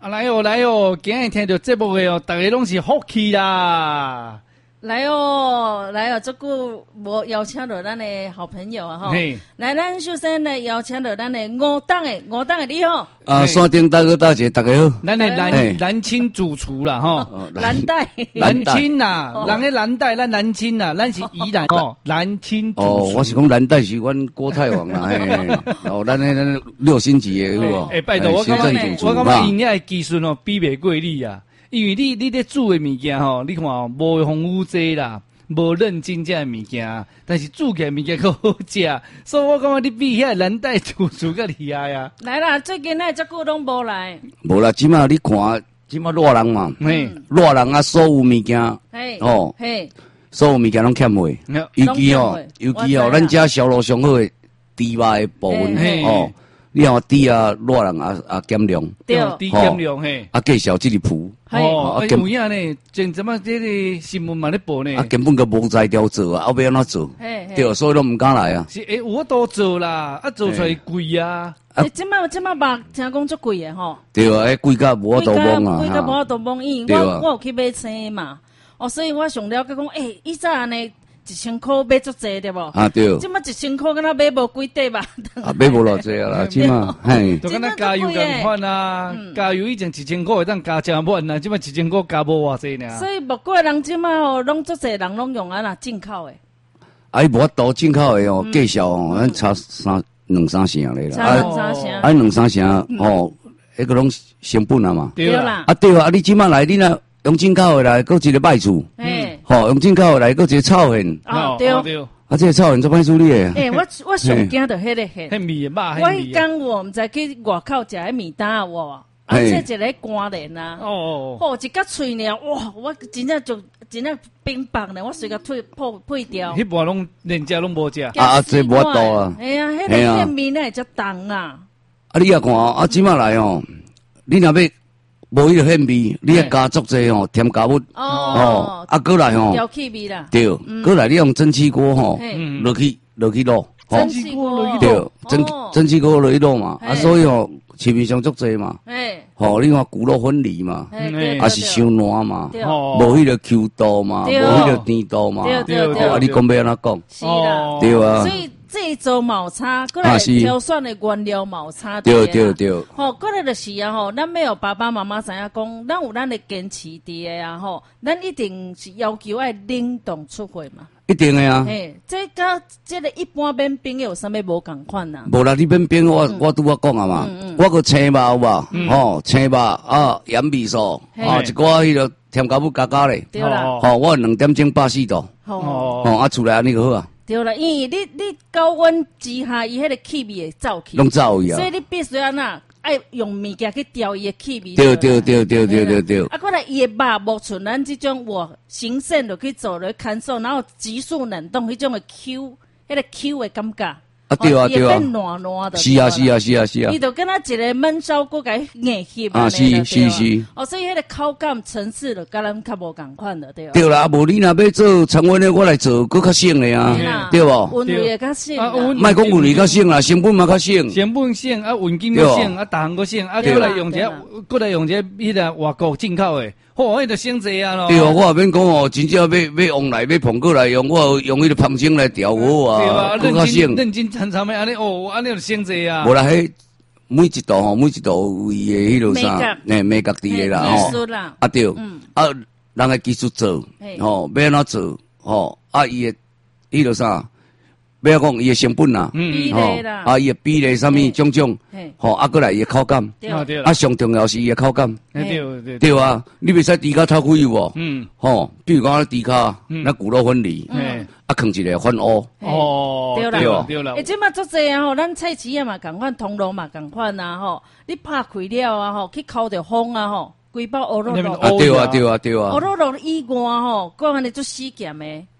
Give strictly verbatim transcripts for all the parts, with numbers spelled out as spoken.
啊来哦来哦，今日听到节目的哦，大家拢是福气啦。 来哦，来哦！这个我邀请到咱的好朋友啊，哈，来，咱首先来邀请到咱的五档的五档的你好。 啊，山顶大哥大姐大家好。 咱的蓝蓝青主厨啦，哈， 蓝带蓝青呐，人的蓝带，咱蓝青呐，咱是宜兰哦，蓝青主厨。 哦，我是讲蓝带是阮郭太王啦，嘿，哦，咱那咱六星级的有无？ 哎，拜托，我感觉我感觉因遐技术哦，比袂过你啊。因为你你咧煮的物件吼，你看哦，无丰富济啦，无认真这物件，但是煮起来物件可好食，所以我感觉你比遐蓝带主厨较厉害啊。 来啦，最近那这久拢无来。 无啦，即马你看，即马热人嘛，热人啊，所有物件，哦，嘿，所有物件拢欠货，尤其哦，尤其哦，咱遮销路上好的猪肉的部分，哦。你看猪啊，热人啊啊减量， 对，猪减量嘿， 啊介绍这个铺， 哦，有影呢，前阵嘛这个新闻嘛咧报呢， 啊根本个无材料做啊，后要安怎做？对，所以都唔敢来啊。 是诶，有都做啦，啊做出来贵啊。 诶，即摆即摆肉听讲足贵诶吼。 对啊，诶贵甲无法度摸啊， 贵甲无法度摸，因为我我有去买青嘛，哦，所以我上了解讲，诶，以前安尼。一千块买足济对无？ 啊对。 即马一千块，敢若买无几块吧？ 啊，买无偌济啦，即马，嘿。 就敢若加油共款啊，加油以前一千块会当加正满啊，即马一千块加无偌济呢。 所以莫怪人即马哦，拢足济人拢用啊啦进口诶。 啊，伊无法度进口诶哦，介绍哦，咱差三两三成咧啦。 差两三成。 啊，两三成哦，迄个拢成本啊嘛。 对啦。 啊对啊，你即马来你若用进口诶来，搁一个歹处。嗯。吼，用进口来，搁一个草馅。 哦，对。 啊，这个草馅做歹处理诶。 诶，我我上惊着迄个馅。 迄米肉， 我迄天我毋知去外口食迄米单啊，哇！啊，这一个干莲啊。哦。吼，一甲喙呢，哇！我真正就真正冰棒呢，我随个退破配掉。 迄半拢连食拢无食。 啊啊，这无多啊。 哎呀，迄个馅面呢才重啊。 啊，你也看啊，即马来哦，你若要。无迄个馅味，你要加足济吼，添加物哦，啊，过来吼， 调气味啦， 对，过来你用蒸汽锅吼，落去落去卤， 蒸汽锅落去对，蒸蒸汽锅落去卤嘛，啊，所以吼市面上足济嘛，吼，你看骨肉分离嘛，啊是伤烂嘛，无迄个 Q 度嘛，无迄个甜度嘛， 对对对， 啊，你讲要安怎讲？ 是啦， 对啊。 制作毛差，过来挑选的原料毛差， 对对对。 吼，过来就是啊吼，咱要有爸爸妈妈知影讲，咱有咱的坚持伫的啊吼，咱一定是要求爱冷冻出货嘛。 一定的啊。 嘿，这甲这个一般免冰有啥物无共款呐？ 无啦，你免冰我我拄我讲啊嘛，我个青肉有无？吼，青肉啊，盐味素啊，一寡迄个添加物加加咧。 对啦。 吼，我两点钟八四度。 吼。 吼，啊，出来安尼就好啊。 对啦，因为你你高温之下，伊迄个气味会走去， 拢走去啊。 所以你必须安那爱用物件去调伊的气味。 对对对对对对对。 啊，过来伊的肉无像咱这种我新鲜就去做了看守，然后急速冷冻，迄种的 Q， 迄个 Q 的感觉。 啊对啊对啊。 变软软的。 是啊是啊是啊是啊。 伊就跟他一个焖烧锅给硬翕啊是是是。 哦，所以迄个口感层次就甲咱较无共款的，对。 对啦，无你若要做常温的，我来做，佫较省的啊，对无？ 温味也较省啊， 莫讲温味较省啦，成本嘛较省。 成本省啊，运金又省啊，逐项佫省啊，过来用者，过来用者，迄个外国进口的。嚯，迄个省济啊咯！ 对哦，我也免讲哦，真正要要往来要捧过来用，我用迄个芳精来调好啊。 对啊，认真认真参参的安尼哦，安尼就省济啊。 无啦，迄每一道吼，每一道位的迄落啥，诶，美甲伫的啦吼。啊对，啊人个技术做，吼要安怎做，吼啊伊的迄落啥。不要讲伊的成本啦， 比例啦， 啊伊的比例啥物种种，吼啊过来伊的口感，啊上重要是伊的口感， 对对对啊，你袂使猪脚透开有无？嗯，吼，比如讲猪脚，那骨肉分离，啊放一个翻乌， 哦， 对啦对啦， 诶，即马足济啊吼，咱菜市啊嘛共款，通路嘛共款啊吼，你拍开了啊吼，去烤着风啊吼，规包乌肉肉， 啊对啊对啊对啊， 乌肉肉以外吼，讲安尼做死咸诶。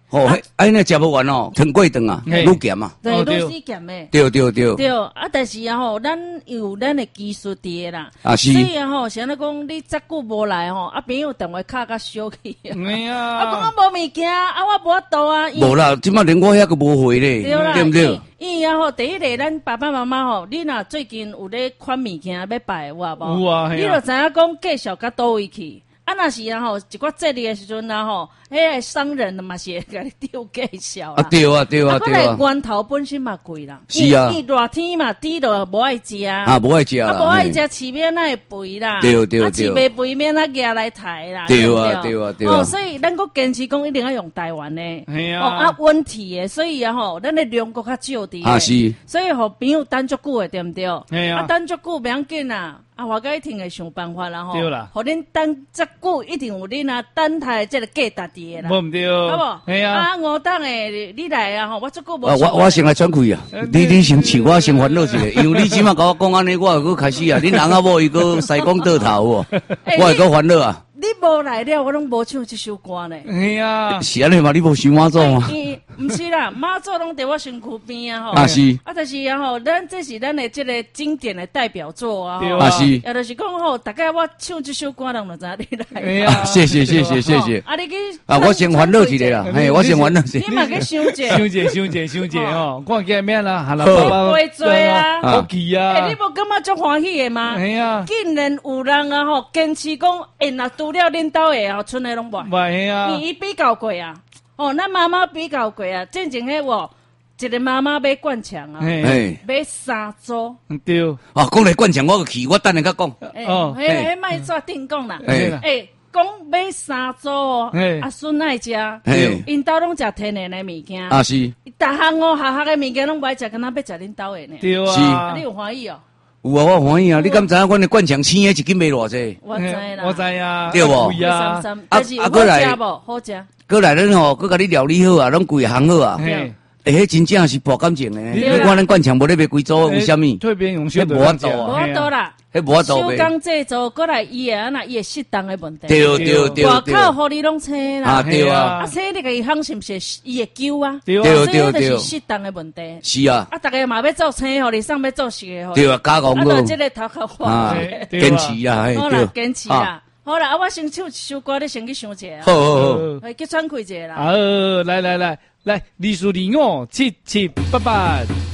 哦，哎，那食不完哦，糖过长啊，愈咸啊， 对，愈死咸诶。 对对对。 对，啊，但是啊吼，咱有咱的技术伫啦。 啊是。 所以啊吼，像咱讲你遮久无来吼，啊朋友电话卡甲烧去。 没啊。 啊，讲我无物件，啊我无法度啊。 无啦，即摆连我遐个无回咧，对不对？ 伊啊吼，第一个咱爸爸妈妈吼，你若最近有咧款物件要拜有无？ 有啊， 你就知影讲介绍到倒位去。啊，若是啊吼，一寡节日的时阵啊吼，迄个商人嘛是会甲你丢介绍啦。 啊对啊对啊对啊。 啊，源头本身嘛贵啦。 是啊。 伊热天嘛，猪就无爱食。 啊，无爱食啦。 啊，无爱食饲面哪会肥啦？ 对对对。 啊，饲袂肥面哪夹来抬啦？ 对啊对啊对啊。 哦，所以咱佫坚持讲一定要用台湾的。 系啊。 哦啊，温体的，所以啊吼，咱的量佫较少啲。 啊是。 所以互朋友等足久的，对毋对？ 系啊。 啊，等足久袂要紧啊。啊，我甲一定会想办法啦吼， 对啦， 互恁等遮久一定有恁啊等台即个价值伫的啦， 无毋对， 好无？ 系啊， 啊五档诶，你来啊吼，我足久无。 啊，我我先来喘气啊，你你先请我先烦恼一下，因为你即马甲我讲安尼，我会佫开始啊，恁人啊某伊佫西讲倒头哦，我会佫烦恼啊。 你无来了，我拢无唱这首歌呢。 系啊， 是安尼嘛？你无想妈祖吗？ 伊毋是啦，妈祖拢伫我身躯边啊吼。 啊是。 啊，但是啊吼，咱这是咱的这个经典的代表作啊。 对啊是。 也就是讲吼，大概我唱这首歌，人就知你来。 哎呀， 谢谢谢谢谢谢。 啊，你去啊，我先烦恼一下啦，嘿，我先烦恼一下。 你嘛去想者， 想者想者想者哦，看见咩啦？哈啦， 会做啊， 好奇啊！ 哎，你无感觉足欢喜的吗？ 系啊， 竟然有人啊吼，坚持讲，哎，若除了恁兜的。后村的拢无， 袂啊！ 伊伊比较过啊，哦，咱妈妈比较过啊，正正迄个，一个妈妈买灌肠啊，买三组， 对， 哦，讲来灌肠我个去，我等下甲讲。 哦，迄迄卖煞定讲啦，诶，讲买三组，阿孙爱食，因兜拢食天然的物件， 啊是， 逐项哦，下下的物件拢不爱食，敢若要食恁兜的呢， 对啊，你有欢喜哦？ 有啊，我欢喜啊！你敢知影阮的灌肠青的一斤卖偌济？ 我知啦， 我知啊， 对无？ 啊，啊啊， 过来无好食， 过来咱吼，佮甲你料理好啊，拢规行好啊。诶，迄真正是博感情诶！你看咱灌肠无咧卖贵州，为虾米？ 特别用心， 无法度啊，无法度啦。 迄无法度手工制作过来伊诶，那伊诶适当诶问题。 对对对。 外口互你拢切啦。 啊对啊。 啊切你个伊行是毋是伊会揪啊？ 对对对。 所以就是适当诶问题。 是啊。 啊，逐个嘛要做切互你，上要做熟诶。 对啊，加工个。啊，即个头壳花。 坚持啦， 好啦，坚持啦。好啦，啊，我先唱一首歌，你先去想者。 好好好。 去喘气者啦。 好，来来来来，二四二五七七八八。